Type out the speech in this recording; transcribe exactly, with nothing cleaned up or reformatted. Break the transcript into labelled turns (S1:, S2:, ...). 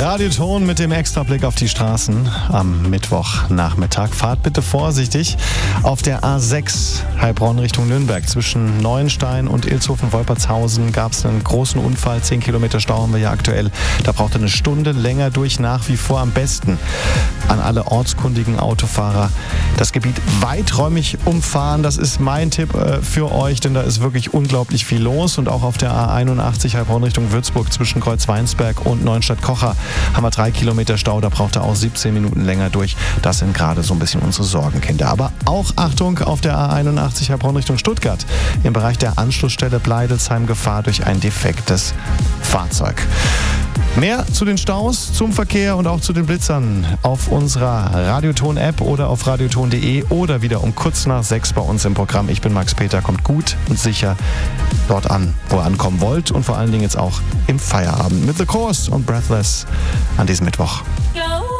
S1: Radioton mit dem Extrablick auf die Straßen am Mittwochnachmittag. Fahrt bitte vorsichtig. Auf der A sechs Heilbronn Richtung Nürnberg zwischen Neuenstein und Ilshofen-Wolpertshausen gab es einen großen Unfall. Zehn Kilometer Stau haben wir ja aktuell. Da braucht ihr eine Stunde länger durch, nach wie vor am besten. An alle ortskundigen Autofahrer das Gebiet weiträumig umfahren. Das ist mein Tipp äh, für euch, denn da ist wirklich unglaublich viel los. Und auch auf der A einundachtzig Heilbronn Richtung Würzburg zwischen Kreuzweinsberg und Neuenstadt-Kocher haben wir drei Kilometer Stau, da braucht er auch siebzehn Minuten länger durch. Das sind gerade so ein bisschen unsere Sorgenkinder. Aber auch Achtung auf der A einundachtzig Heilbronn Richtung Stuttgart. Im Bereich der Anschlussstelle Bleidelsheim Gefahr durch ein defektes Fahrzeug. Mehr zu den Staus, zum Verkehr und auch zu den Blitzern auf unserer Radioton-App oder auf radioton punkt de oder wieder um kurz nach sechs bei uns im Programm. Ich bin Max Peter, kommt gut und sicher dort an, wo ihr ankommen wollt und vor allen Dingen jetzt auch im Feierabend mit The Course und Breathless an diesem Mittwoch.